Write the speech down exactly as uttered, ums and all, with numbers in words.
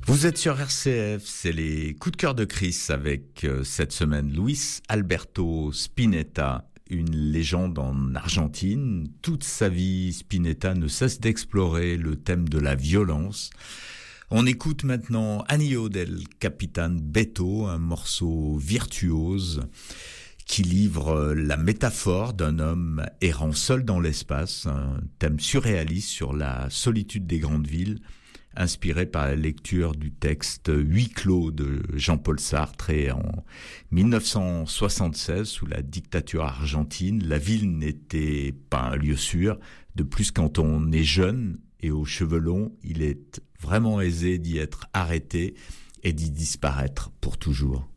Vous êtes sur R C F, c'est les coups de cœur de Chris avec euh, cette semaine Luis Alberto Spinetta, une légende en Argentine. Toute sa vie, Spinetta ne cesse d'explorer le thème de la violence. On écoute maintenant Anillo del Capitan Beto, un morceau virtuose qui livre la métaphore d'un homme errant seul dans l'espace, un thème surréaliste sur la solitude des grandes villes, inspiré par la lecture du texte Huis clos de Jean-Paul Sartre. Et en dix-neuf cent soixante-seize, sous la dictature argentine, la ville n'était pas un lieu sûr. De plus, quand on est jeune et aux cheveux longs, il est vraiment aisé d'y être arrêté et d'y disparaître pour toujours.